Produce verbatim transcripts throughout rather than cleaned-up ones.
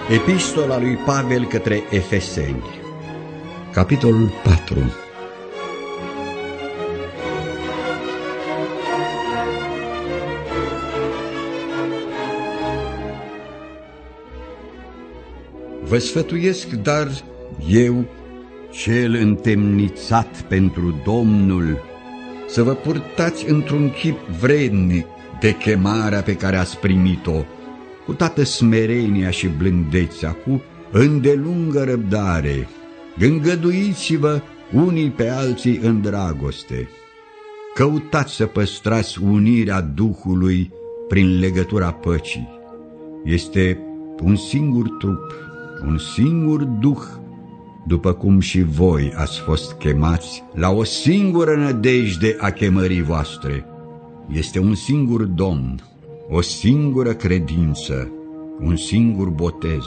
Epistola lui Pavel către Efeseni, capitolul patru. Vă sfătuiesc, dar eu, cel întemnițat pentru Domnul, să vă purtați într-un chip vrednic de chemarea pe care ați primit-o, cu toată smerenia și blândețea, cu îndelungă răbdare. Îngăduiți-vă unii pe alții în dragoste. Căutați să păstrați unirea Duhului prin legătura păcii. Este un singur trup, un singur Duh, după cum și voi ați fost chemați la o singură nădejde a chemării voastre. Este un singur Domn, o singură credință, un singur botez.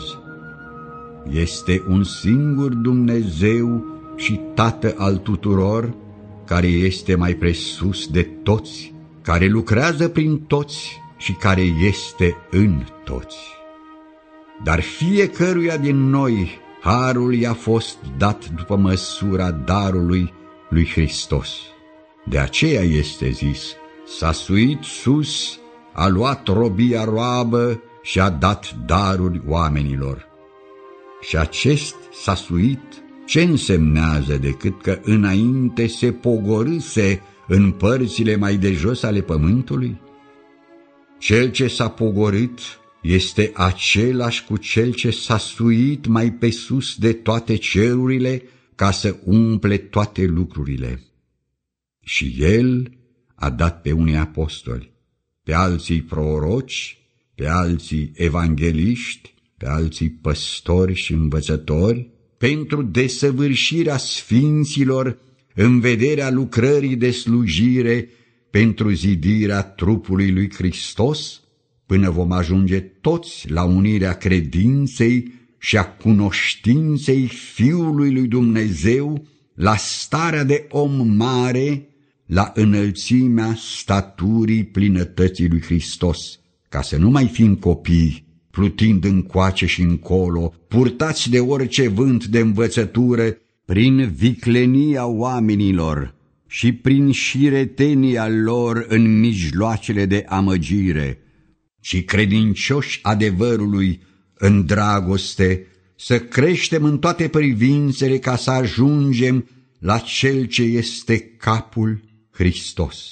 Este un singur Dumnezeu și Tată al tuturor, care este mai presus de toți, care lucrează prin toți și care este în toți. Dar fiecăruia din noi harul i-a fost dat după măsura darului lui Hristos. De aceea este zis: s-a suit sus, a luat robia roabă și a dat daruri oamenilor. Și acest s-a suit ce însemnează decât că înainte se pogorâse în părțile mai de jos ale pământului? Cel ce s-a pogorât este același cu cel ce s-a suit mai pe sus de toate cerurile, ca să umple toate lucrurile. Și el a dat pe unii apostoli, pe alții proroci, pe alții evangeliști, pe alții păstori și învățători, pentru desăvârșirea sfinților, în vederea lucrării de slujire, pentru zidirea trupului lui Hristos, până vom ajunge toți la unirea credinței și a cunoștinței Fiului lui Dumnezeu, la starea de om mare, la înălțimea staturii plinătății lui Hristos, ca să nu mai fim copii, plutind încoace și încolo, purtați de orice vânt de învățătură, prin viclenia oamenilor și prin șiretenia lor în mijloacele de amăgire, ci credincioși adevărului în dragoste, să creștem în toate privințele ca să ajungem la Cel ce este capul, Hristos.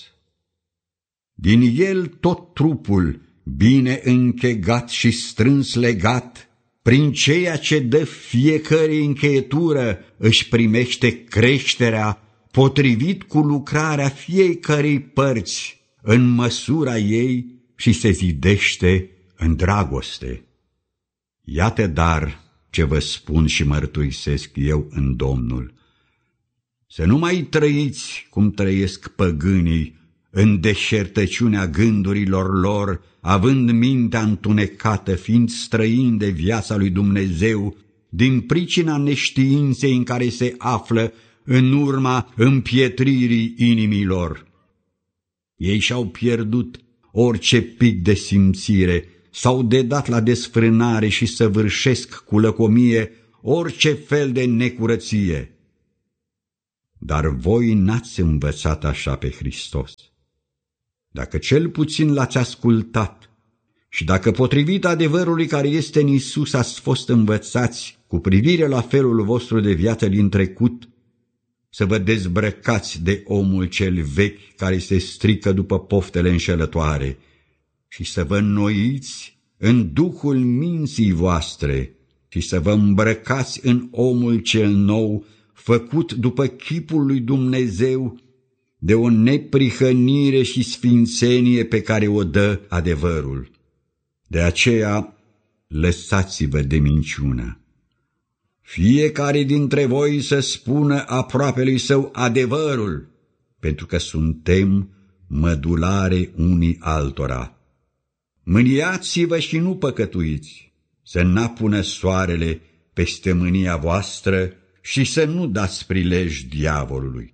Din El tot trupul, bine închegat și strâns legat, prin ceea ce dă fiecare încheietură, își primește creșterea, potrivit cu lucrarea fiecărei părți, în măsura ei, și se zidește în dragoste. Iată dar ce vă spun și mărturisesc eu în Domnul: să nu mai trăiți cum trăiesc păgânii, în deșertăciunea gândurilor lor, având mintea întunecată, fiind străini de viața lui Dumnezeu, din pricina neștiinței în care se află în urma împietririi inimilor. Ei și-au pierdut orice pic de simțire, s-au dedat la desfrânare și săvârșesc cu lăcomie orice fel de necurăție. Dar voi n-ați învățat așa pe Hristos. Dacă cel puțin l-ați ascultat și dacă potrivit adevărului care este în Iisus ați fost învățați cu privire la felul vostru de viață din trecut, să vă dezbrăcați de omul cel vechi care se strică după poftele înșelătoare și să vă înnoiți în duhul minții voastre și să vă îmbrăcați în omul cel nou, făcut după chipul lui Dumnezeu, de o neprihănire și sfințenie pe care o dă adevărul. De aceea lăsați-vă de minciună. Fiecare dintre voi să spună aproapelui său adevărul, pentru că suntem mădulare unii altora. Mâniați-vă și nu păcătuiți, să n-apună soarele peste mânia voastră și să nu dați prilej diavolului.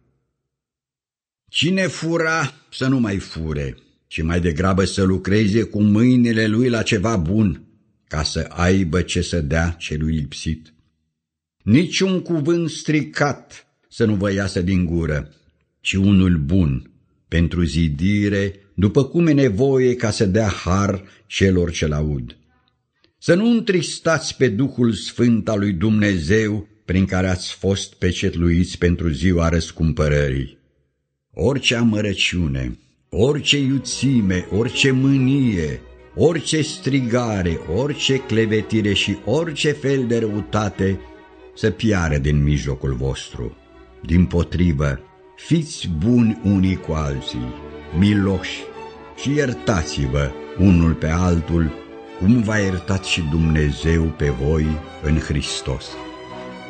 Cine fura să nu mai fure, ci mai degrabă să lucreze cu mâinile lui la ceva bun, ca să aibă ce să dea celui lipsit. Niciun cuvânt stricat să nu vă iasă din gură, ci unul bun, pentru zidire, după cum e nevoie ca să dea har celor ce-l aud. Să nu întristați pe Duhul Sfânt al lui Dumnezeu, prin care ați fost pecetluiți pentru ziua răscumpărării. Orice amărăciune, orice iuțime, orice mânie, orice strigare, orice clevetire și orice fel de răutate să piară din mijlocul vostru. Dimpotrivă, fiți buni unii cu alții, miloși și iertați-vă unul pe altul, cum v-a iertat și Dumnezeu pe voi în Hristos.